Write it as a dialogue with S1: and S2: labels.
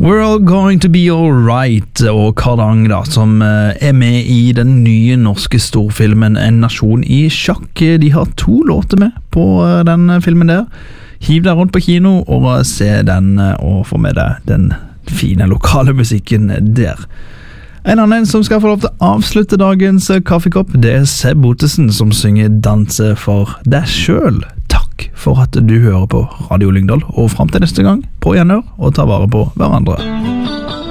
S1: We're all going to be alright, og Kardang da, som med i den nye norske storfilmen En nasjon i sjakk. De har 2 låter med på den filmen der. Hiv deg rundt på kino og se den og få med deg den fine lokale musikken der. En annen som skal få lov til å avslutte dagens kaffekopp, det Seb Ottesen som synger Danse for deg selv. Takk for at du hører på Radio Lyngdal, og frem til neste gang, på gjenhør og ta vare på hverandre.